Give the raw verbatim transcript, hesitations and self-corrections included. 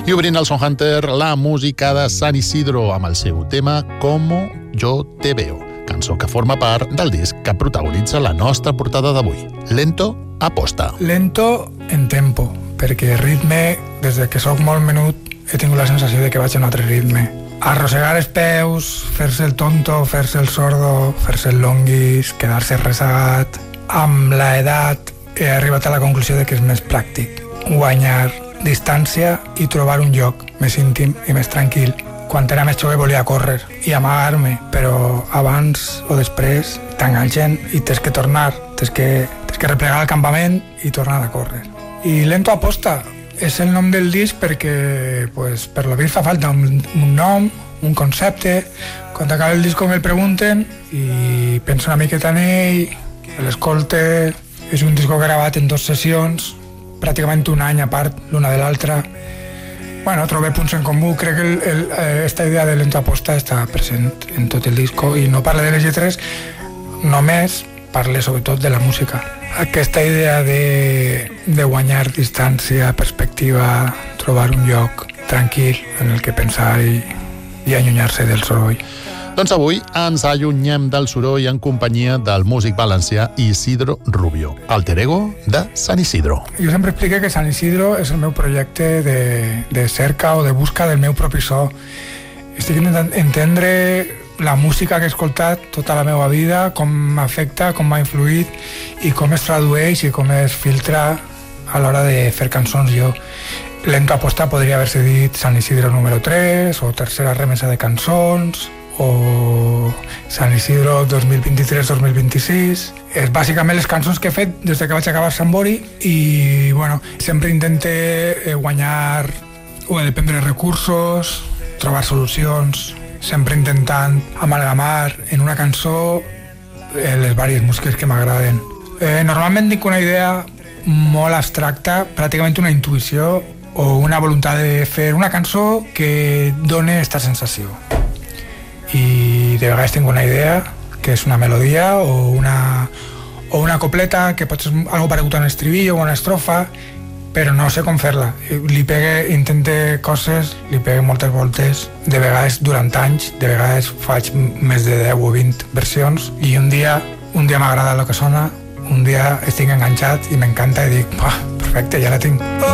I obrint el Son Hunter, la música de San Isidro amb el seu tema Como yo te veo, cançó que forma part del disc que protagonitza la nostra portada d'avui, Lento Aposta. Lento en tempo, perquè ritme, des de que sóc molt menut, he tingut la sensació de que vaig a un altre ritme. Arrossegar els peus, fer-se el tonto, fer-se el sordo, fer-se el longuis, quedar-se resegat. Amb l'edat he arribat a la conclusió de que és més pràctic guanyar distància i trobar un lloc més íntim i més tranquil. Quan era més jove volia córrer i amagar-me, però abans o després t'enganxen i tens que tornar, tens que, tens que replegar el campament i tornar a córrer. I Lento Aposta és el nom del disc perquè, pues, per lo vist fa falta un, un nom, un concepte. Quan acaba el disc me'l pregunten i penso una miqueta en ell, l'escolte. És un disc gravat en dues sessions, pràcticament un any a part l'una de l'altra. Bueno, trobé punts en comú. Crec que el, el, esta idea de Lento Aposta està present en tot el disco i no parla de les lletres només, parla sobretot de la música. Aquesta idea de, de guanyar distància, perspectiva, trobar un lloc tranquil en el que pensar i, i allunyar-se del soroll. Doncs avui ens allunyem del soroll en companyia del músic valencià Isidro Rubio, alter ego de San Isidro. Jo sempre expliqué que San Isidro és el meu projecte de, de cerca o de busca del meu propi so. Estic intentant entendre la música que he escoltat tota la meva vida, com m'afecta, com m'ha influït i com es tradueix i com es filtra a l'hora de fer cançons jo. Lento Aposta podria haver-se dit San Isidro número tres o tercera remesa de cançons o San Isidro dos mil vint-i-tres dos mil vint-i-sis. És bàsicament les cançons que he fet des que vaig acabar Sambori i bueno, sempre intente guanyar o dependre de recursos, trobar solucions, sempre intentant amalgamar en una cançó eh, les diverses músiques que m'agraden. Eh, normalment dic una idea molt abstracta, pràcticament una intuïció o una voluntat de fer una cançó que doni aquesta sensació. I de vegades tinc una idea que és una melodia o una, o una copleta que pot ser algo paregut a un estribillo o una estrofa, però no sé com fer-la. Li pegue, intente coses, li pegue moltes voltes, de vegades durant anys, de vegades faig més de deu o vint versions i un dia, un dia m'agrada el que sona, un dia estic enganxat i m'encanta i dic, perfecte, ja la tinc.